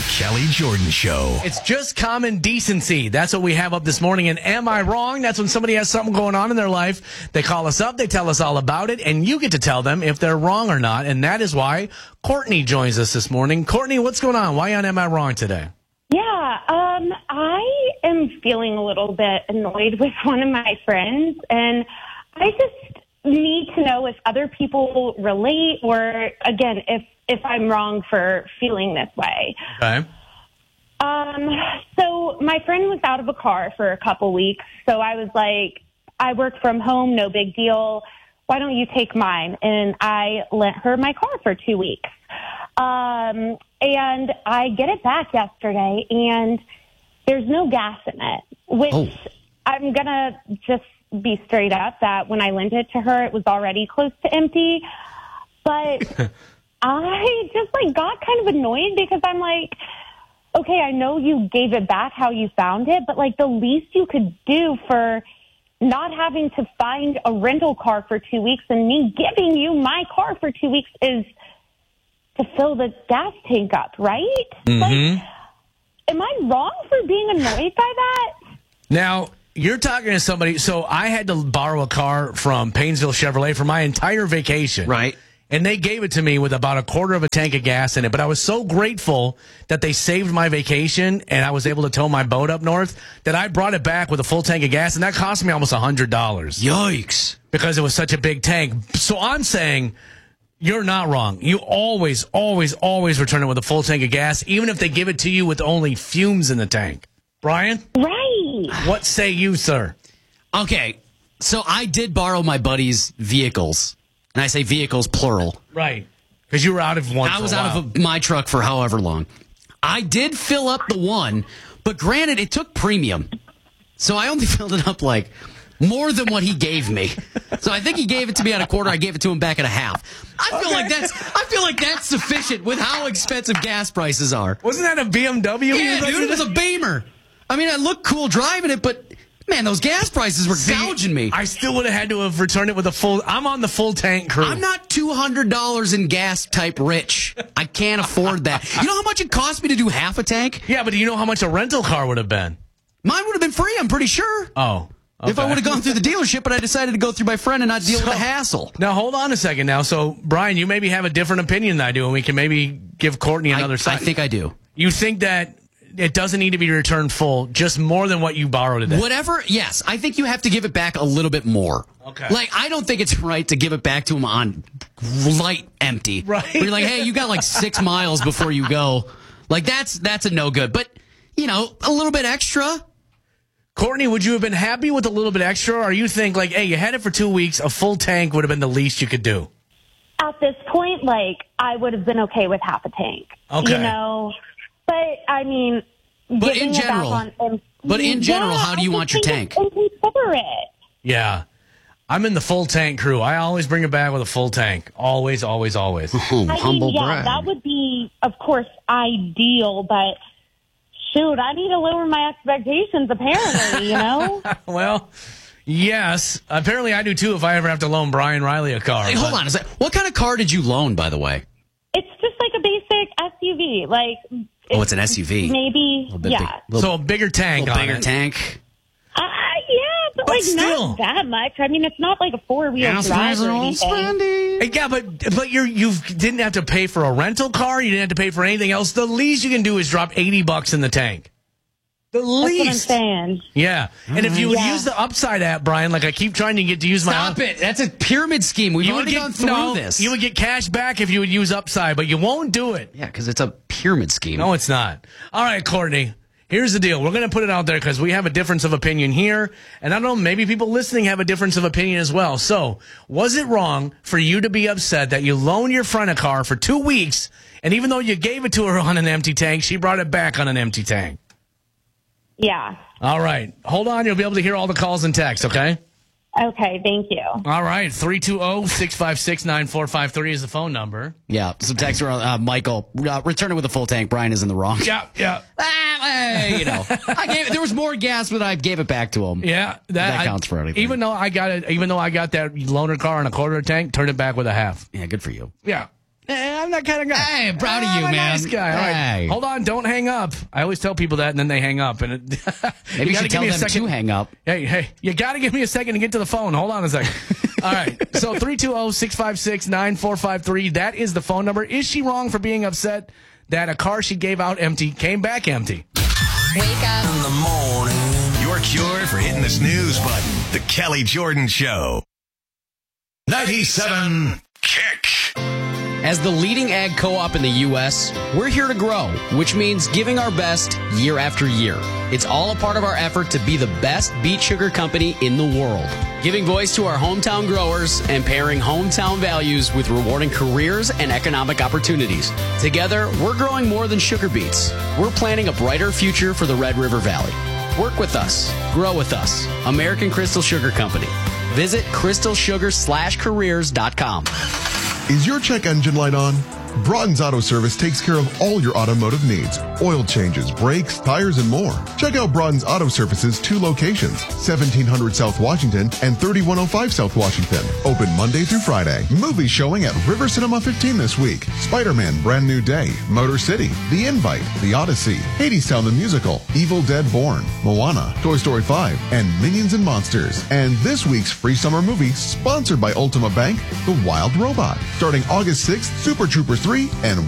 Kelly Jordan Show. It's just common decency. That's what we have up this morning. And am I wrong? That's when somebody has something going on in their life. They call us up. They tell us all about it. And you get to tell them if they're wrong or not. And that is why Courtney joins us this morning. Courtney, what's going on? Why on Am I Wrong today? Yeah, I am feeling a little bit annoyed with one of my friends. And I just need to know if other people relate or, again, if I'm wrong for feeling this way. Okay. So my friend was out of a car for a couple weeks. So I was like, I work from home, no big deal. Why don't you take mine? And I lent her my car for 2 weeks. And I get it back yesterday and there's no gas in it, which I'm going to just be straight up that when I lent it to her, it was already close to empty. But I just got kind of annoyed because I'm like, okay, I know you gave it back how you found it, but the least you could do for not having to find a rental car for 2 weeks and me giving you my car for 2 weeks is to fill the gas tank up, right? Mm-hmm. Am I wrong for being annoyed by that? Now, you're talking to somebody. So I had to borrow a car from Painesville Chevrolet for my entire vacation. Right. And they gave it to me with about a quarter of a tank of gas in it. But I was so grateful that they saved my vacation and I was able to tow my boat up north that I brought it back with a full tank of gas. And that cost me almost $100. Yikes. Because it was such a big tank. So I'm saying you're not wrong. You always, always, always return it with a full tank of gas, even if they give it to you with only fumes in the tank. Brian? Right. What say you, sir? Okay, so I did borrow my buddy's vehicles. And I say vehicles, plural. Right. Because you were out of one I for was a while. out of my truck for however long. I did fill up the one, but granted, it took premium. So I only filled it up more than what he gave me. So I think he gave it to me at a quarter. I gave it to him back at a half. I feel like that's sufficient with how expensive gas prices are. Wasn't that a BMW? Yeah, dude, it was a Beamer. I mean, I looked cool driving it, but man, those gas prices were gouging me. I still would have had to have returned it with a full. I'm on the full tank crew. I'm not $200 in gas type rich. I can't afford that. You know how much it cost me to do half a tank? Yeah, but do you know how much a rental car would have been? Mine would have been free, I'm pretty sure. Oh. Okay. If I would have gone through the dealership, but I decided to go through my friend and not deal with the hassle. Now, hold on a second now. So, Brian, you maybe have a different opinion than I do, and we can maybe give Courtney another side. I think I do. You think that it doesn't need to be returned full, just more than what you borrowed today? Whatever, yes. I think you have to give it back a little bit more. Okay. I don't think it's right to give it back to him on light empty. Right. Where you're like, hey, you got 6 miles before you go. That's a no good. But, a little bit extra. Courtney, would you have been happy with a little bit extra, or you think, hey, you had it for 2 weeks, a full tank would have been the least you could do? At this point, I would have been okay with half a tank. Okay. But, I mean, But in general, how do you want your tank? Inconsiderate. Yeah. I'm in the full tank crew. I always bring it back with a full tank. Always, always, always. Humble brag. That would be, of course, ideal, but shoot, I need to lower my expectations, apparently, Well, yes. Apparently I do, too, if I ever have to loan Brian Riley a car. Hey, hold on a second. What kind of car did you loan, by the way? It's just a basic SUV. It's an SUV. Maybe, yeah. So a bigger tank on bigger it. tank. Yeah, but still. not that much. I mean, it's not a four-wheel drive or anything. Yeah, but you didn't have to pay for a rental car. You didn't have to pay for anything else. The least you can do is drop $80 in the tank. The least. That's what I'm saying. Yeah. And if you would use the Upside app, Brian, I keep trying to get to use my... Stop it. That's a pyramid scheme. We've already gone through this. You would get cash back if you would use Upside, but you won't do it. Yeah, because it's a pyramid scheme. No, it's not. All right, Courtney. Here's the deal. We're going to put it out there because we have a difference of opinion here. And I don't know, maybe people listening have a difference of opinion as well. So, was it wrong for you to be upset that you loaned your friend a car for 2 weeks, and even though you gave it to her on an empty tank, she brought it back on an empty tank? Yeah. All right. Hold on. You'll be able to hear all the calls and texts, okay? Okay, thank you. All right. 320-656-9453 is the phone number. Yeah, some text around Michael. Return it with a full tank. Brian is in the wrong. Yeah. There was more gas, but I gave it back to him. Yeah. That counts for anything. Even though I got that loaner car on a quarter tank, turned it back with a half. Yeah, good for you. Yeah. I'm that kind of guy. Hey, proud of you, I'm a man. Nice guy. All right. Hey. Hold on, don't hang up. I always tell people that, and then they hang up. And Maybe you should tell them to hang up. Hey, you got to give me a second to get to the phone. Hold on a second. All right. So 320-656-9453. That is the phone number. Is she wrong for being upset that a car she gave out empty came back empty? Wake up in the morning. Your cure for hitting the snooze button. The Kelly Jordan Show. 97 Kick. As the leading ag co-op in the U.S., we're here to grow, which means giving our best year after year. It's all a part of our effort to be the best beet sugar company in the world. Giving voice to our hometown growers and pairing hometown values with rewarding careers and economic opportunities. Together, we're growing more than sugar beets. We're planning a brighter future for the Red River Valley. Work with us. Grow with us. American Crystal Sugar Company. Visit crystalsugar/careers.com. Is your check engine light on? Broughton's Auto Service takes care of all your automotive needs. Oil changes, brakes, tires, and more. Check out Broughton's Auto Service's 2 locations, 1700 South Washington and 3105 South Washington. Open Monday through Friday. Movie showing at River Cinema 15 this week. Spider-Man Brand New Day, Motor City, The Invite, The Odyssey, Hadestown the Musical, Evil Dead Born, Moana, Toy Story 5, and Minions and Monsters. And this week's free summer movie, sponsored by Ultima Bank, The Wild Robot. Starting August 6th, Super Troopers 3 and